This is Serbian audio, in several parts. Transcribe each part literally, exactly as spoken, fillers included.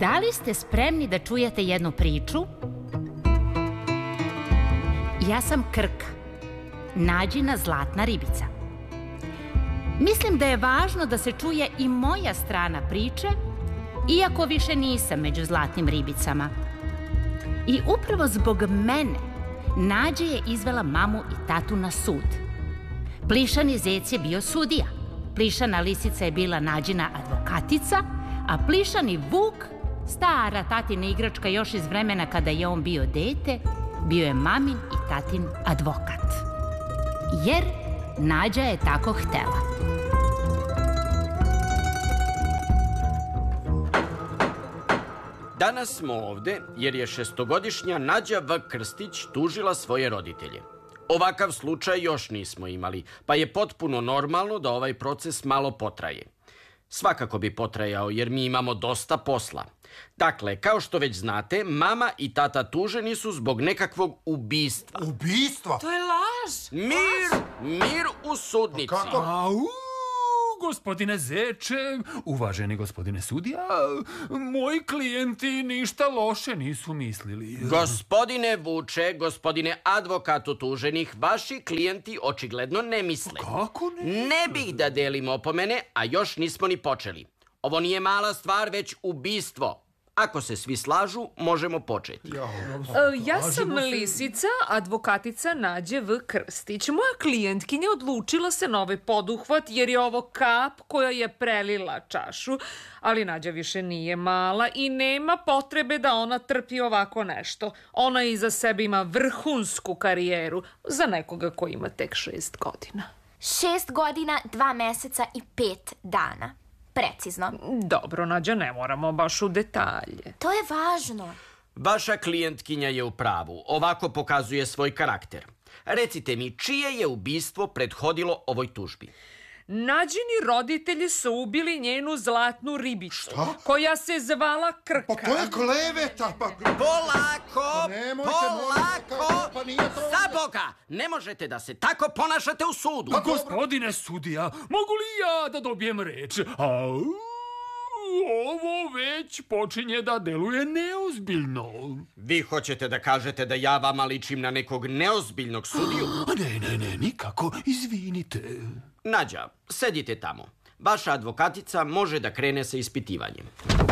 Da li ste spremni da čujete jednu priču? Ja sam Krka, Nađina zlatna ribica. Mislim da je važno da se čuje i moja strana priče, iako više nisam među zlatnim ribicama. I upravo zbog mene Nađa je izvela mamu i tatu na sud. Plišani zec je bio sudija, plišana lisica je bila Nađina advokatica, a plišani vuk, stara tatina igračka još iz vremena kada je on bio dete, bio je mamin i tatin advokat. Jer Nađa je tako htela. Danas smo ovde jer je šestogodišnja Nađa V. Krstić tužila svoje roditelje. Ovakav slučaj još nismo imali, pa je potpuno normalno da ovaj proces malo potraje. Svakako bi potrajao jer mi imamo dosta posla. Dakle, kao što već znate, mama i tata tuženi su zbog nekakvog ubistva. Ubistva? To je laž! Mir! Mir u sudnici! Kako? Au, gospodine Zeče, uvaženi gospodine sudija, moji klijenti ništa loše nisu mislili. Gospodine Vuče, gospodine advokatu tuženih, vaši klijenti očigledno ne misle. Kako ne? Ne bih da delim opomene, a još nismo ni počeli. Ovo nije mala stvar, već ubistvo. Ako se svi slažu, možemo početi. Ja, ja sam Lisica, advokatica Nađe V. Krstić. Moja klijentkinja odlučila se na ovaj poduhvat jer je ovo kap koja je prelila čašu, ali Nađa više nije mala i nema potrebe da ona trpi ovako nešto. Ona iza sebe ima vrhunsku karijeru za nekoga ko ima tek šest godina. Šest godina, dva meseca i pet dana. Precizno. Dobro, Nađa, ne moramo baš u detalje. To je važno. Vaša klijentkinja je u pravu. Ovako pokazuje svoj karakter. Recite mi, čije je ubistvo prethodilo ovoj tužbi? Nađini roditelji su ubili njenu zlatnu ribicu. Šta? Koja se zvala Krka. Pa to je kleveta. Pa... Polako, pa nemojte, polako, pa, pa nije to... za Boga, ne možete da se tako ponašate u sudu. Pa gospodine sudija, mogu li ja da dobijem reč? Au, ovo već počinje da deluje neozbiljno. Vi hoćete da kažete da ja vama ličim na nekog neozbiljnog sudiju? Ne, ne, ne, nikako, izvinite. Nađa, sedite tamo. Vaša advokatica može da krene sa ispitivanjem.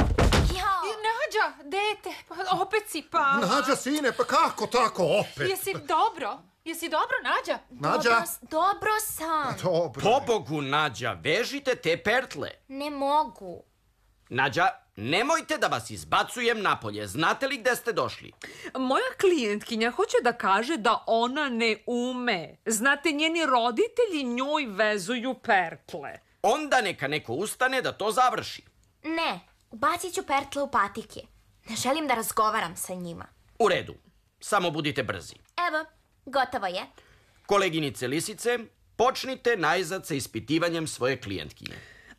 Jao! Nađa, dete, pa opet si pala. Nađa, sine, pa kako tako opet? Jesi dobro? Jesi dobro, Nađa? Nađa? Dobro, dobro sam. Dobro. Pobogu, Nađa, vežite te pertle. Ne mogu. Nađa, nemojte da vas izbacujem napolje. Znate li gde ste došli? Moja klijentkinja hoće da kaže da ona ne ume. Znate, njeni roditelji njoj vezuju pertle. Onda neka neko ustane da to završi. Ne, ubacit ću pertle u patike. Ne želim da razgovaram sa njima. U redu, samo budite brzi. Evo, gotovo je. Koleginice Lisice, počnite najzad sa ispitivanjem svoje klijentkinje.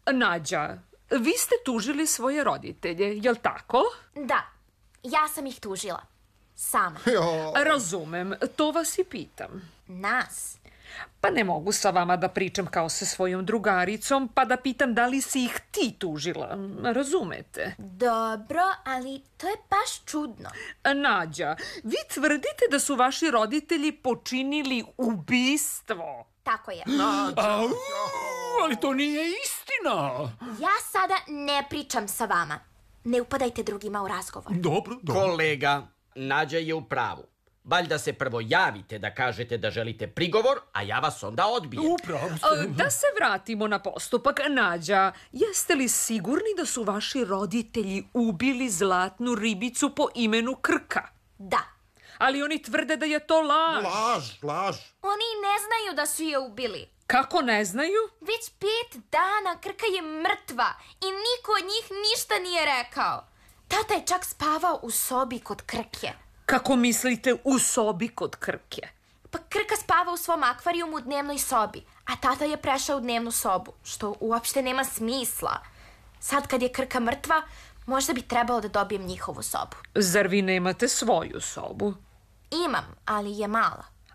Nađa, vi ste tužili svoje roditelje, jel tako? Da, ja sam ih tužila. Sama. Jo. Razumem, to vas i pitam. Nas? Pa ne mogu sa vama da pričam kao sa svojom drugaricom, pa da pitam da li si ih ti tužila. Razumete? Dobro, ali to je baš čudno. Nađa, vi tvrdite da su vaši roditelji počinili ubistvo. Tako je. Au, ali to nije istina. Ja sada ne pričam sa vama. Ne upadajte drugima u razgovor. Dobro, dobro. Kolega, Nađa je u pravu. Valjda se prvo javite da kažete da želite prigovor, a ja vas onda odbijem. Upravo ste. Da se vratimo na postupak. Nađa, jeste li sigurni da su vaši roditelji ubili zlatnu ribicu po imenu Krka? Da. Ali oni tvrde da je to laž. Laž, laž. Oni ne znaju da su je ubili. Kako ne znaju? Već pet dana Krka je mrtva i niko od njih ništa nije rekao. Tata je čak spavao u sobi kod Krke. Kako mislite u sobi kod Krke? Pa Krka spava u svom akvarijumu u dnevnoj sobi, a tata je prešao u dnevnu sobu, što uopšte nema smisla. Sad kad je Krka mrtva, možda bi trebalo da dobijem njihovu sobu. Zar vi nemate svoju sobu? Imam, ali je mala.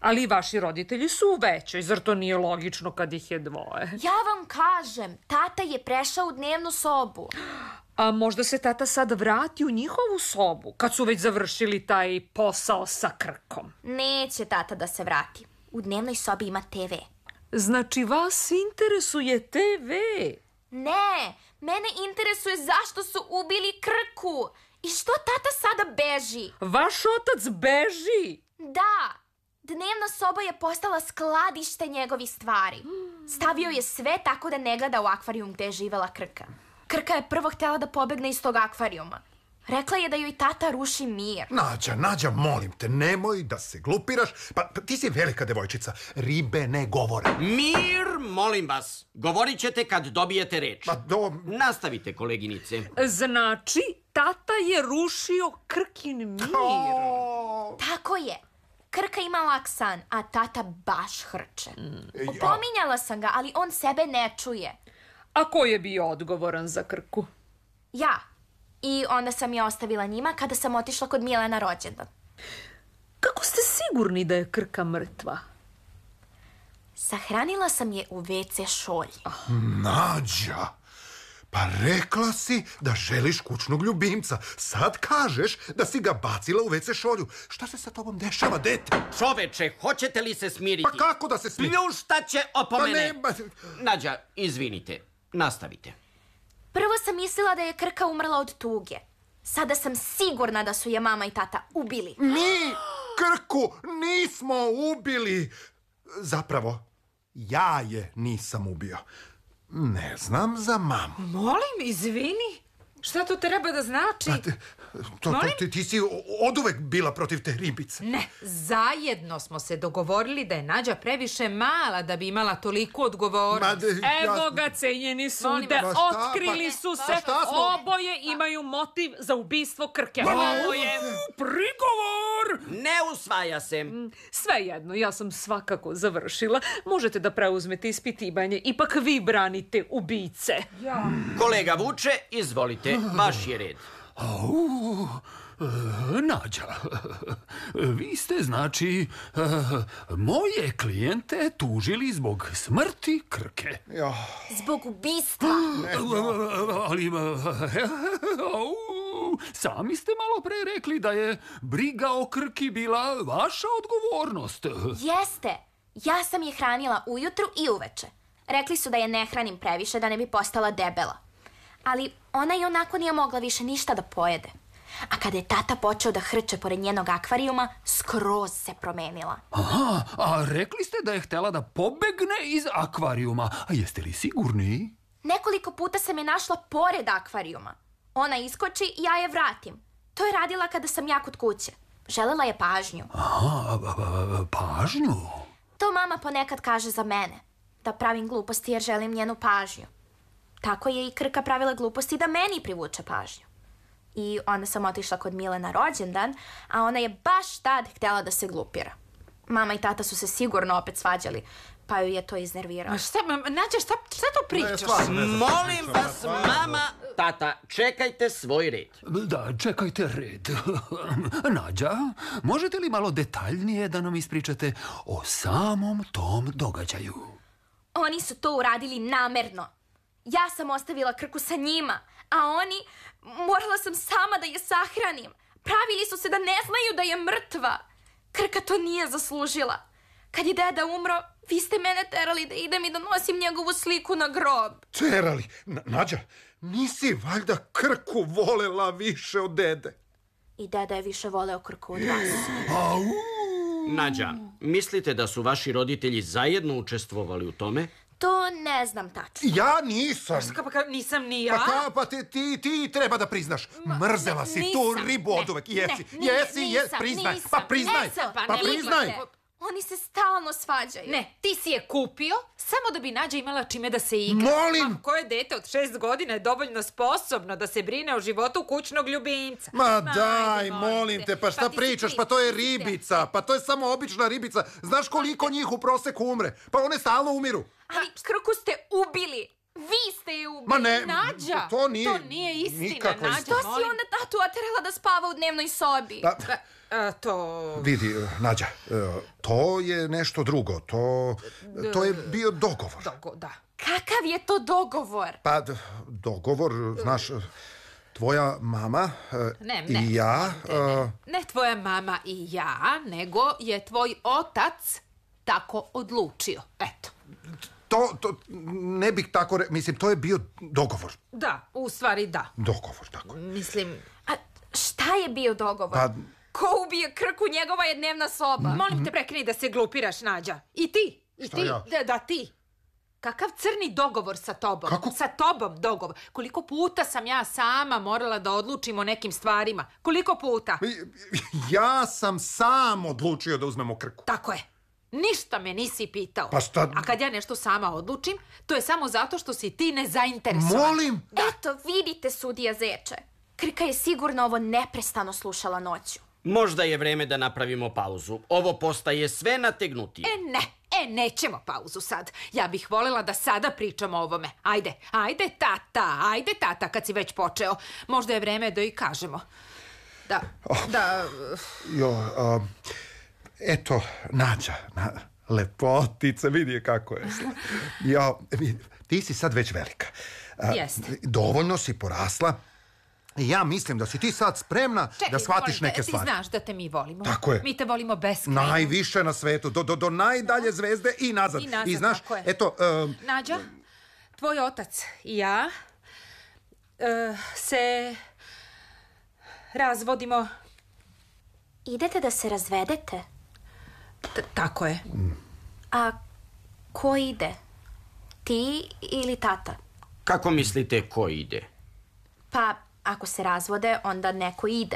Ali vaši roditelji su u većoj, zar to nije logično kad ih je dvoje? Ja vam kažem, tata je prešao u dnevnu sobu. A možda se tata sad vrati u njihovu sobu, kad su već završili taj posao sa Krkom? Neće tata da se vrati. U dnevnoj sobi ima te ve. Znači, vas interesuje te ve? Ne, mene interesuje zašto su ubili Krku. I što tata sada beži? Vaš otac beži? Da, dnevna soba je postala skladište njegovih stvari. Stavio je sve tako da ne gleda u akvarijum gde je živela Krka. Krka je prvo htjela da pobegne iz tog akvarijuma. Rekla je da joj tata ruši mir. Nađa, Nađa, molim te, nemoj da se glupiraš. Pa, pa ti si velika devojčica. Ribe ne govore. Mir, molim vas. Govorit ćete kad dobijete reč. Pa do... Nastavite, koleginice. Znači, tata je rušio Krkin mir. O, Tako je. Krka ima lak san, a tata baš hrče. ja. Opominjala sam ga, ali on sebe ne čuje. A ko je bio odgovoran za Krku? Ja. I onda sam je ostavila njima kada sam otišla kod Mile na rođendan. Kako ste sigurni da je Krka mrtva? Sahranila sam je u ve ce šolji. Nađa, pa rekla si da želiš kućnog ljubimca. Sad kažeš da si ga bacila u ve ce šolju. Šta se sa tobom dešava, dete? Čoveče, hoćete li se smiriti? Pa kako da se smiri? Pljuštaće opomene. Pa ne, Nađa, izvinite. Nastavite. Prvo sam mislila da je Krka umrla od tuge. Sada sam sigurna da su je mama i tata ubili. Mi Krku nismo ubili. Zapravo, ja je nisam ubio. Ne znam za mamu. Molim, izvini. Šta to treba da znači? Pa, te- to, to, ti, ti si oduvek bila protiv te ribice. Ne, zajedno smo se dogovorili da je Nađa previše mala da bi imala toliku Ma, odgovornost. de- ja- Evo ga, cenjeni Molim sude, vas. Ma šta, otkrili pa- su pa se, šta smo- oboje imaju motiv za ubistvo Krke. Ovo je prigovor! Ne usvaja se. Svejedno, ja sam svakako završila. Možete da preuzmete ispitivanje, ipak vi branite ubice. Kolega Vuče, izvolite, vaš je red. Au, e, Nađa, vi ste, znači, e, moje klijente tužili zbog smrti Krke. Ja, Zbog ubistva. Ali, e, au, sami ste malo pre rekli da je briga o Krki bila vaša odgovornost. Jeste. Ja sam je hranila ujutru i uveče. Rekli su da je ne hranim previše da ne bi postala debela. Ali ona i onako nije mogla više ništa da pojede. A kada je tata počeo da hrče pored njenog akvarijuma, skroz se promenila. Aha, a rekli ste da je htela da pobegne iz akvarijuma. A jeste li sigurni? Nekoliko puta sam je našla pored akvarijuma. Ona iskoči i ja je vratim. To je radila kada sam ja kod kuće. Želela je pažnju. Aha, pažnju? To mama ponekad kaže za mene. Da pravim gluposti jer želim njenu pažnju. Tako je i Krka pravila gluposti da meni privuče pažnju. I onda sam otišla kod Mile na rođendan, a ona je baš tad htjela da se glupira. Mama i tata su se sigurno opet svađali, pa ju je to iznerviralo. A šta, ma- Nađa, šta, šta to ne, pričaš? stvarno ne znam. Molim vas, mama, tata, čekajte svoj red. Da, čekajte red. Nađa, možete li malo detaljnije da nam ispričate o samom tom događaju? Oni su to uradili namerno. Ja sam ostavila Krku sa njima, a oni... Morala sam sama da je sahranim. Pravili su se da ne znaju da je mrtva. Krka to nije zaslužila. Kad je deda umro, vi ste mene terali da idem i da nosim njegovu sliku na grob. terali. Na, Nađa, nisi valjda Krku volela više od dede? I deda je više voleo Krku od vas. Nađa, mislite da su vaši roditelji zajedno učestvovali u tome? To ne znam tačno. Ja nisam. Pa ka- nisam ni ja. Pa ka, pa ti, ti, ti treba da priznaš. Mrzela si tu Nisam, ribu ne, oduvek. Jesi, ne, nije, jesi, je, nisam, priznaj. nisam, Pa priznaj. nisam, Pa, pa ne priznaj. imate. Oni se stalno svađaju. Ne, ti si je kupio samo da bi Nađa imala čime da se igra. Molim. Ma, koje dete od šest godina je dovoljno sposobno da se brine o životu kućnog ljubimca? Ma Ajde, daj, molim te, pa šta ti si pričaš? kriv, Pa to je ti si kriv. ribica. Pa to je samo obična ribica. Znaš koliko njih u proseku umre? Pa one stalno umiru. Ali Krku ste ubili. Vi ste je ubili. Ma ne, Nađa, to nije, to nije istina, nikakva Nađa. istina. To si onda tatu oterala da spava u dnevnoj sobi. Pa, A, to... vidi, Nađa, e, to je nešto drugo. To, to je bio dogovor. Dogo, da. Kakav je to dogovor? Pa, d- dogovor, znaš, tvoja mama e, Ne, ne. i ja... Ne, ne. e, Ne tvoja mama i ja, nego je tvoj otac tako odlučio. Eto. to, to ne bih tako... Re... Mislim, to je bio dogovor. Da, u stvari da. Dogovor, tako. Mislim, A šta je bio dogovor? Pa, Ko ubije Krku, njegova je dnevna soba. molim te prekini da se glupiraš, Nađa. I ti, i Šta ti, ja? da, da ti. Kakav crni dogovor sa tobom? Kako? Sa tobom dogovor. Koliko puta sam ja sama morala da odlučim o nekim stvarima? Koliko puta? ja sam sam odlučio da uzmemo Krku. Tako je. Ništa me nisi pitao. Pa šta- A kad ja nešto sama odlučim, to je samo zato što si ti nezainteresovan. Molim? Eto, vidite, sudija Zeče. Krka je sigurno ovo neprestano slušala noću. Možda je vreme da napravimo pauzu. Ovo postaje sve nategnutije. E ne, e nećemo pauzu sad. Ja bih voljela da sada pričamo o ovome. Ajde, ajde tata, ajde tata kad si već počeo. Možda je vreme da i kažemo. Da, da... Jo, a, eto, Nađa, na, lepotica, vidi je kako je. Jo, vidi, ti si sad već velika. A, Jeste. Dovoljno si porasla. I ja mislim da si ti sad spremna Čekaj, da shvatiš molim te, neke stvari. Ti znaš da te mi volimo. Tako je. Mi te volimo beskrajno. Najviše na svetu, do, do, do najdalje zvezde i nazad. I nazad, I znaš, tako je. eto... um, Nađa, tvoj otac i ja uh, se razvodimo. Idete da se razvedete? T- tako je. A ko ide? Ti ili tata? Kako mislite ko ide? Pa, ako se razvode, onda neko ide.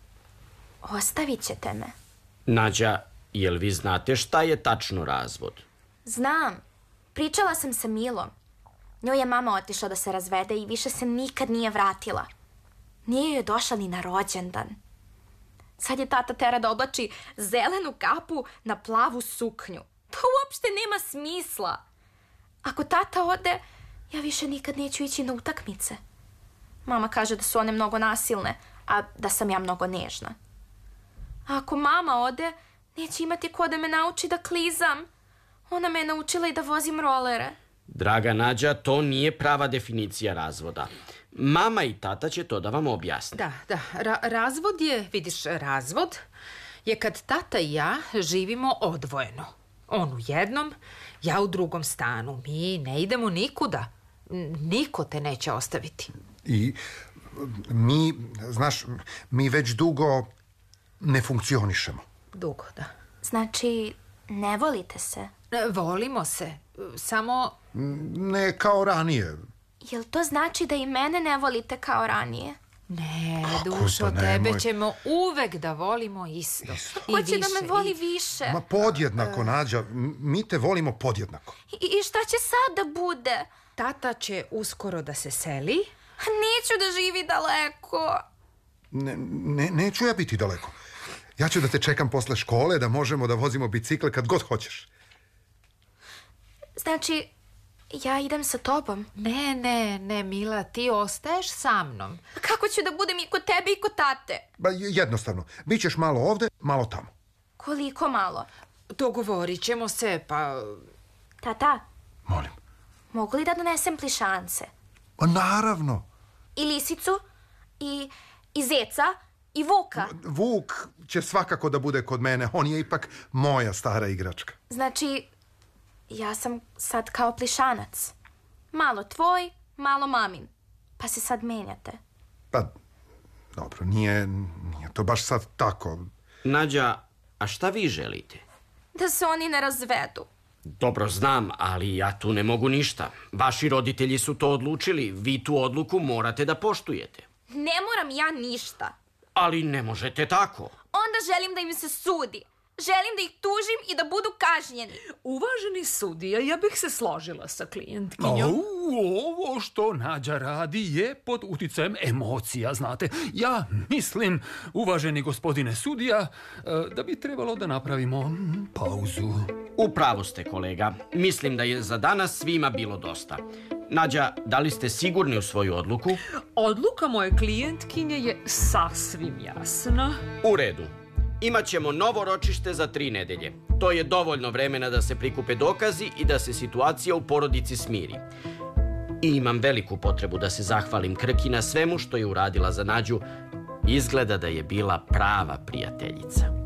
Ostavit ćete me. Nađa, jel vi znate šta je tačno razvod? Znam. Pričala sam sa Milom. Njoj je mama otišla da se razvede i više se nikad nije vratila. Nije joj došla ni na rođendan. Sad je tata tera da oblači zelenu kapu na plavu suknju. To uopšte nema smisla. Ako tata ode, ja više nikad neću ići na utakmice. Mama kaže da su one mnogo nasilne, a da sam ja mnogo nežna. A ako mama ode, neće imati ko da me nauči da klizam. Ona me je naučila i da vozim rolere. Draga Nađa, to nije prava definicija razvoda. Mama i tata će to da vam objasne. Da, da. Ra- razvod je, vidiš, razvod je kad tata i ja živimo odvojeno. On u jednom, ja u drugom stanu. Mi ne idemo nikuda. N- Niko te neće ostaviti. I mi, znaš, mi već dugo ne funkcionišemo. Dugo, da. Znači, ne volite se? E, Volimo se. Samo... Ne kao ranije. Jel to znači da i mene ne volite kao ranije? Ne, Kako dušo, to, nemoj. tebe ćemo uvek da volimo isto. I Hoće da više, me voli i- više. Ma podjednako, Nađa. M- Mi te volimo podjednako. I, I šta će sad da bude? Tata će uskoro da se seli. Neću da živi daleko. Ne, ne, neću ja biti daleko. Ja ću da te čekam posle škole, da možemo da vozimo bicikle kad god hoćeš. Znači, ja idem sa tobom. Ne, ne, ne, Mila, ti ostaješ sa mnom. Kako ću da budem i kod tebe i kod tate? Ba, jednostavno. Bićeš malo ovde, malo tamo. Koliko malo? Dogovorit ćemo se, pa... Tata, Molim. mogu li da donesem plišance? Pa naravno. I lisicu? I, i zeca? I vuka? Vuk će svakako da bude kod mene. On je ipak moja stara igračka. Znači, ja sam sad kao plišanac. Malo tvoj, malo mamin. Pa se sad menjate. Pa, dobro, nije, nije to baš sad tako. Nađa, a šta vi želite? Da se oni ne razvedu. Dobro znam, ali ja tu ne mogu ništa. Vaši roditelji su to odlučili. Vi tu odluku morate da poštujete. Ne moram ja ništa. Ali ne možete tako. Onda želim da im se sudi. Želim da ih tužim i da budu kažnjeni. Uvaženi sudija, ja bih se složila sa klijentkinjom. Au, ovo što Nađa radi je pod uticajem emocija, znate. Ja mislim, uvaženi gospodine sudija, da bi trebalo da napravimo pauzu. U pravu ste, kolega. Mislim da je za danas svima bilo dosta. Nađa, da li ste sigurni u svoju odluku? Odluka moje klijentkinje je sasvim jasna. U redu. Imaćemo novo ročište za tri nedelje. To je dovoljno vremena da se prikupe dokazi i da se situacija u porodici smiri. I imam veliku potrebu da se zahvalim Krki na svemu što je uradila za Nađu. Izgleda da je bila prava prijateljica.